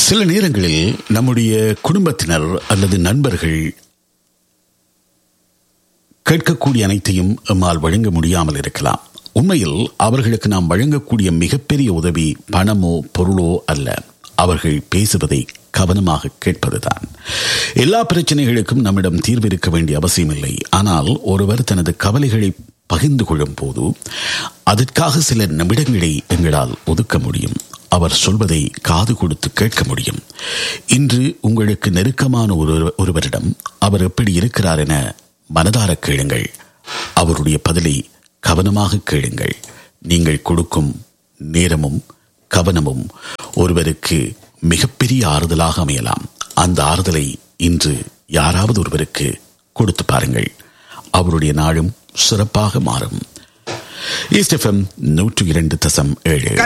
சில நேரங்களில் நம்முடைய குடும்பத்தினர் அல்லது நண்பர்கள் கேட்கக்கூடிய அனைத்தையும் நம்மால் வழங்க முடியாமல் இருக்கலாம். உண்மையில் அவர்களுக்கு நாம் வழங்கக்கூடிய மிகப்பெரிய உதவி பணமோ பொருளோ அல்ல, அவர்கள் பேசுவதை கவனமாக கேட்பதுதான். எல்லா பிரச்சனைகளுக்கும் நம்மிடம் தீர்வு இருக்க வேண்டிய அவசியமில்லை. ஆனால் ஒருவர் தனது கவலைகளை பகிர்ந்து கொள்ளும் போது அதற்காக சில நிமிடங்களை எங்களால் ஒதுக்க முடியும். அவர் சொல்வதை காது கொடுத்து கேட்க முடியும். இன்று உங்களுக்கு நெருக்கமான ஒருவரிடம் அவர் எப்படி இருக்கிறார் என மனதார கேளுங்கள். அவருடைய பதிலை கவனமாக கேளுங்கள். நீங்கள் கொடுக்கும் நேரமும் கவனமும் ஒருவருக்கு மிகப்பெரிய ஆறுதலாக அமையலாம். அந்த ஆறுதலை இன்று யாராவது ஒருவருக்கு கொடுத்து பாருங்கள். அவருடைய நாளும் சிறப்பாக மாறும். East FM 102.7